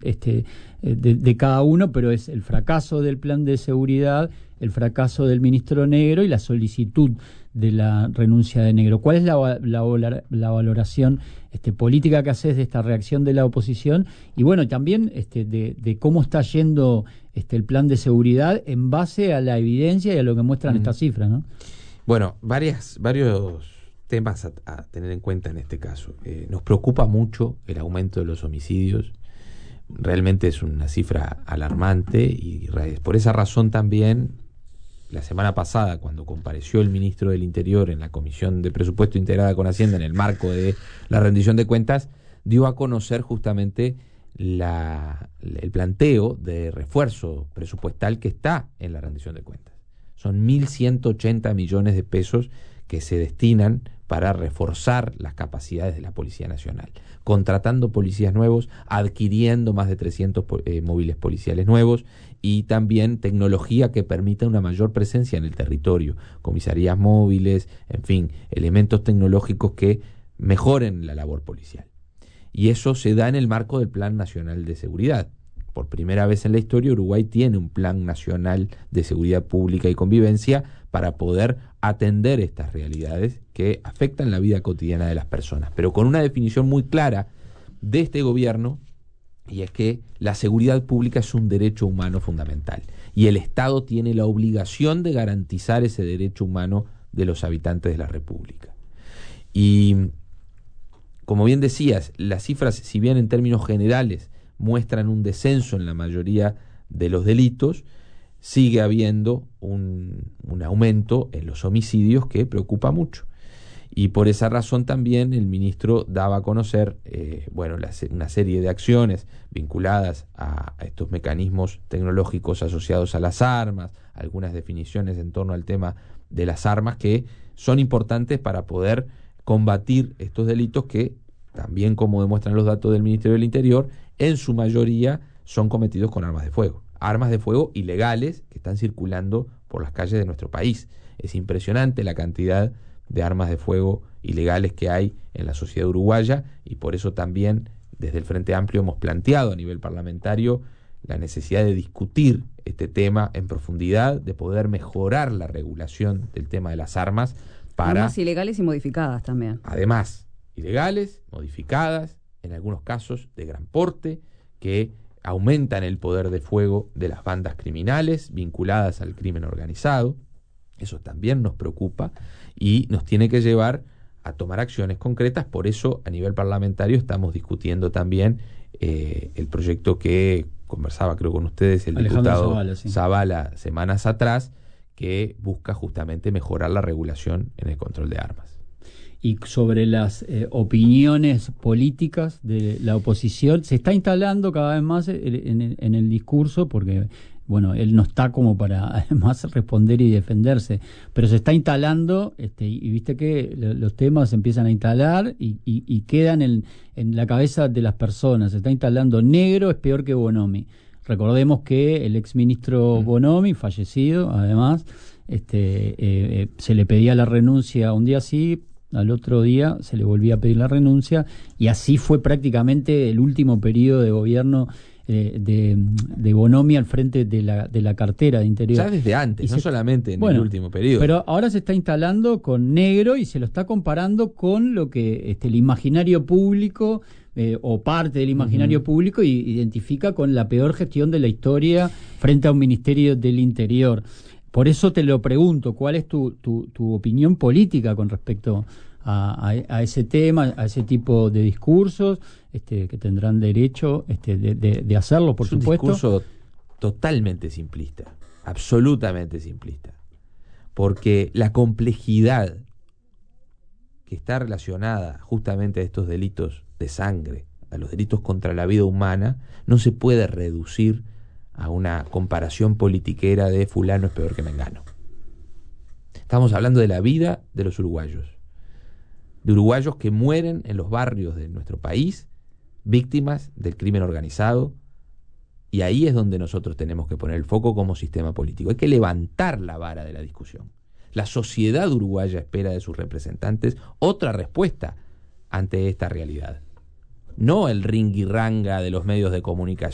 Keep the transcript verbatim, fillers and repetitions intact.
este, de, de cada uno, pero es el fracaso del plan de seguridad, el fracaso del ministro Negro y la solicitud de la renuncia de Negro. ¿Cuál es la, la, la valoración este, política que haces de esta reacción de la oposición? Y bueno, también este, de, de cómo está yendo este, el plan de seguridad en base a la evidencia y a lo que muestran mm. estas cifras, ¿no? Bueno, varias, varios temas a, a tener en cuenta en este caso. Eh, nos preocupa mucho el aumento de los homicidios. Realmente es una cifra alarmante y por esa razón también la semana pasada, cuando compareció el ministro del Interior en la Comisión de Presupuesto integrada con Hacienda en el marco de la rendición de cuentas, dio a conocer justamente la, el planteo de refuerzo presupuestal que está en la rendición de cuentas. Son mil ciento ochenta millones de pesos que se destinan para reforzar las capacidades de la Policía Nacional, contratando policías nuevos, adquiriendo más de trescientos eh, móviles policiales nuevos y también tecnología que permita una mayor presencia en el territorio, comisarías móviles, en fin, elementos tecnológicos que mejoren la labor policial. Y eso se da en el marco del Plan Nacional de Seguridad. Por primera vez en la historia, Uruguay tiene un Plan Nacional de Seguridad Pública y Convivencia para poder atender estas realidades que afectan la vida cotidiana de las personas, pero con una definición muy clara de este gobierno, y es que la seguridad pública es un derecho humano fundamental y el Estado tiene la obligación de garantizar ese derecho humano de los habitantes de la República. Y como bien decías, las cifras, si bien en términos generales muestran un descenso en la mayoría de los delitos, sigue habiendo un, un aumento en los homicidios que preocupa mucho. Y por esa razón también el ministro daba a conocer eh, bueno, la, una serie de acciones vinculadas a, a estos mecanismos tecnológicos asociados a las armas, algunas definiciones en torno al tema de las armas que son importantes para poder combatir estos delitos que también, como demuestran los datos del Ministerio del Interior, en su mayoría son cometidos con armas de fuego. Armas de fuego ilegales que están circulando por las calles de nuestro país. Es impresionante la cantidad de armas de fuego ilegales que hay en la sociedad uruguaya y por eso también desde el Frente Amplio hemos planteado a nivel parlamentario la necesidad de discutir este tema en profundidad, de poder mejorar la regulación del tema de las armas para... Armas ilegales y modificadas también. Además, ilegales, modificadas, en algunos casos de gran porte, que aumentan el poder de fuego de las bandas criminales vinculadas al crimen organizado. Eso también nos preocupa y nos tiene que llevar a tomar acciones concretas. Por eso, a nivel parlamentario, estamos discutiendo también eh, el proyecto que conversaba, creo, con ustedes, el Alejandro diputado Zavala, sí. Zavala, semanas atrás, que busca justamente mejorar la regulación en el control de armas. Y sobre las eh, opiniones políticas de la oposición, se está instalando cada vez más en, en, en el discurso, porque bueno, él no está como para además responder y defenderse, pero se está instalando, este, y, y viste que lo, los temas se empiezan a instalar y, y, y quedan en, en la cabeza de las personas. Se está instalando: Negro es peor que Bonomi. Recordemos que el exministro Bonomi, fallecido además, este, eh, eh, se le pedía la renuncia un día sí, al otro día se le volvía a pedir la renuncia, y así fue prácticamente el último periodo de gobierno eh, de, de Bonomi al frente de la, de la cartera de Interior. Ya desde antes, y no se, solamente en bueno, el último periodo. Pero ahora se está instalando con Negro y se lo está comparando con lo que este, el imaginario público eh, o parte del imaginario uh-huh. público y, identifica con la peor gestión de la historia frente a un Ministerio del Interior. Por eso te lo pregunto, ¿cuál es tu, tu, tu opinión política con respecto a, a, a ese tema, a ese tipo de discursos, este, que tendrán derecho este, de, de, de hacerlo, por es un supuesto? Discurso totalmente simplista, absolutamente simplista, porque la complejidad que está relacionada justamente a estos delitos de sangre, a los delitos contra la vida humana, no se puede reducir a una comparación politiquera de fulano es peor que mengano. Estamos hablando de la vida de los uruguayos, de uruguayos que mueren en los barrios de nuestro país, víctimas del crimen organizado, y ahí es donde nosotros tenemos que poner el foco como sistema político. Hay que levantar la vara de la discusión. La sociedad uruguaya espera de sus representantes otra respuesta ante esta realidad. No el ringirranga de los medios de comunicación